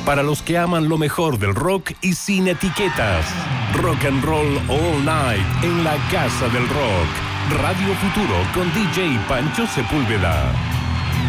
Para los que aman lo mejor del rock y sin etiquetas. Rock and Roll All Night en la Casa del Rock. Radio Futuro con DJ Pancho Sepúlveda.